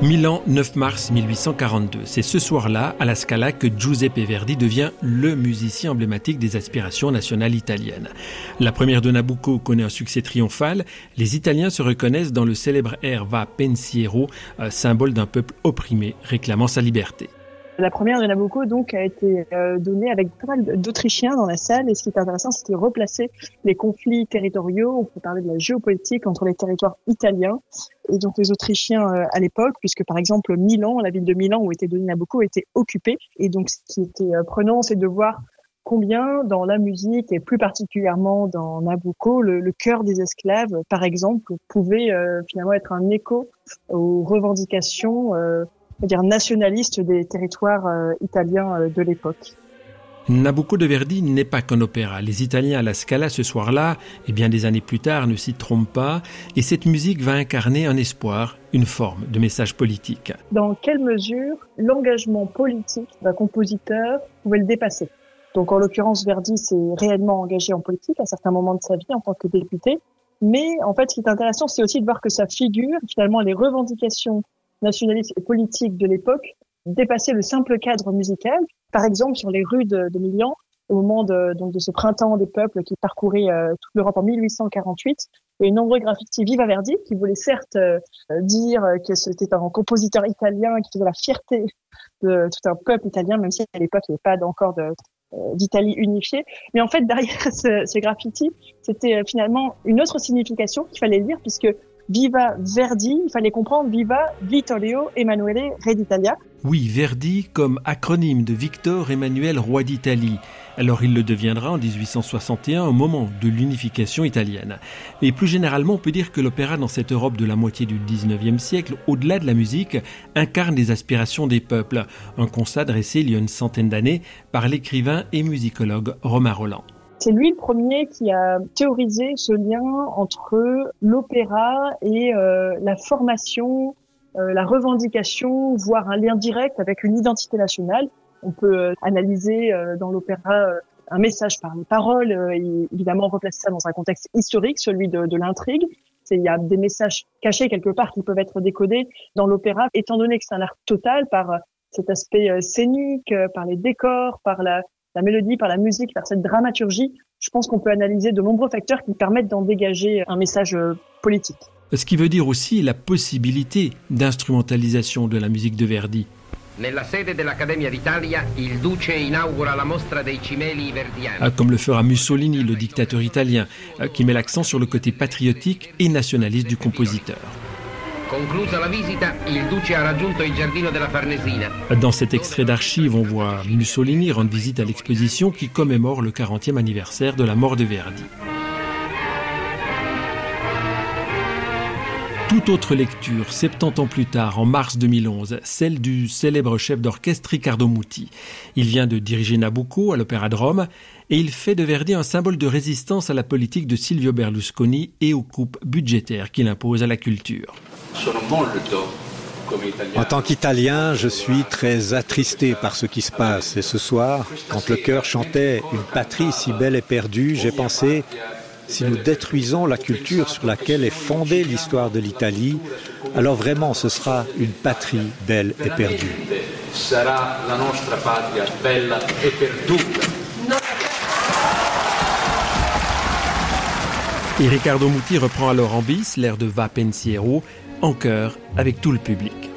Milan, 9 mars 1842. C'est ce soir-là, à la Scala, que Giuseppe Verdi devient le musicien emblématique des aspirations nationales italiennes. La première de Nabucco connaît un succès triomphal. Les Italiens se reconnaissent dans le célèbre air Va Pensiero, symbole d'un peuple opprimé réclamant sa liberté. La première de Nabucco, donc, a été donnée avec pas mal d'Autrichiens dans la salle. Et ce qui est intéressant, c'est de replacer les conflits territoriaux. On peut parler de la géopolitique entre les territoires italiens et donc les Autrichiens à l'époque, puisque par exemple Milan, la ville de Milan où était donnée Nabucco, était occupée. Et donc, ce qui était prenant, c'est de voir combien dans la musique et plus particulièrement dans Nabucco, le cœur des esclaves, par exemple, pouvait finalement être un écho aux revendications nationaliste des territoires italiens de l'époque. Nabucco de Verdi n'est pas qu'un opéra. Les Italiens à la Scala ce soir-là, et bien des années plus tard, ne s'y trompent pas. Et cette musique va incarner un espoir, une forme de message politique. Dans quelle mesure l'engagement politique d'un compositeur pouvait le dépasser ? Donc en l'occurrence, Verdi s'est réellement engagé en politique à certains moments de sa vie en tant que député. Mais en fait, ce qui est intéressant, c'est aussi de voir que sa figure, finalement, les revendications nationalistes et politiques de l'époque dépassaient le simple cadre musical. Par exemple, sur les rues de Milan, au moment de ce printemps des peuples qui parcourait toute l'Europe en 1848, il y a eu nombreux graffitis Viva Verdi qui voulaient certes dire que c'était un compositeur italien qui faisait la fierté de tout un peuple italien, même si à l'époque il n'y avait pas encore d'Italie unifiée. Mais en fait, derrière ces graffitis, c'était finalement une autre signification qu'il fallait lire, puisque Viva Verdi, il fallait comprendre Viva Vittorio Emanuele, Re d'Italia. Oui, Verdi comme acronyme de Victor Emmanuel, roi d'Italie. Alors il le deviendra en 1861 au moment de l'unification italienne. Et plus généralement, on peut dire que l'opéra dans cette Europe de la moitié du 19e siècle, au-delà de la musique, incarne les aspirations des peuples. Un constat dressé il y a une centaine d'années par l'écrivain et musicologue Romain Rolland. C'est lui le premier qui a théorisé ce lien entre l'opéra et la formation, la revendication, voire un lien direct avec une identité nationale. On peut analyser dans l'opéra un message par les paroles et évidemment replacer ça dans un contexte historique, celui de l'intrigue. Il y a des messages cachés quelque part qui peuvent être décodés dans l'opéra, étant donné que c'est un art total par cet aspect scénique, par les décors, par la mélodie, par la musique, par cette dramaturgie. Je pense qu'on peut analyser de nombreux facteurs qui permettent d'en dégager un message politique. Ce qui veut dire aussi la possibilité d'instrumentalisation de la musique de Verdi. Nella sede dell'Accademia d'Italia, il Duce inaugura la mostra dei cimeli verdiani. Comme le fera Mussolini, le dictateur italien, qui met l'accent sur le côté patriotique et nationaliste du compositeur. Conclusa la visita, il Duce ha raggiunto il giardino della Farnesina. Dans cet extrait d'archives, on voit Mussolini rendre visite à l'exposition qui commémore le 40e anniversaire de la mort de Verdi. Toute autre lecture, 70 ans plus tard, en mars 2011, celle du célèbre chef d'orchestre Riccardo Muti. Il vient de diriger Nabucco à l'Opéra de Rome et il fait de Verdi un symbole de résistance à la politique de Silvio Berlusconi et aux coupes budgétaires qu'il impose à la culture. En tant qu'Italien, je suis très attristé par ce qui se passe. Et ce soir, quand le chœur chantait « Une patrie si belle et perdue », j'ai pensé... Si nous détruisons la culture sur laquelle est fondée l'histoire de l'Italie, alors vraiment ce sera une patrie belle et perdue. Et Riccardo Muti reprend alors en bis l'air de Va Pensiero, en chœur avec tout le public.